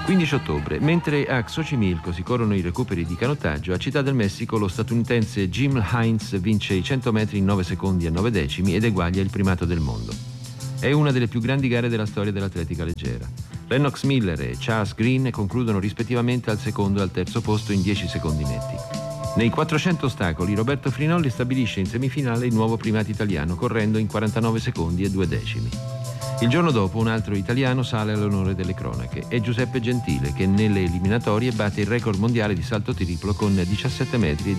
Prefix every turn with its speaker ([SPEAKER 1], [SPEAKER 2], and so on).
[SPEAKER 1] 15 ottobre, mentre a Xochimilco si corrono i recuperi di canottaggio, a Città del Messico lo statunitense Jim Hines vince i 100 metri in 9 secondi e 9 decimi ed eguaglia il primato del mondo. È una delle più grandi gare della storia dell'atletica leggera. Lennox Miller e Charles Green concludono rispettivamente al secondo e al terzo posto in 10 secondi netti. Nei 400 ostacoli Roberto Frinolli stabilisce in semifinale il nuovo primato italiano correndo in 49 secondi e 2 decimi. Il giorno dopo un altro italiano sale all'onore delle cronache, è Giuseppe Gentile che nelle eliminatorie batte il record mondiale di salto triplo con 17 metri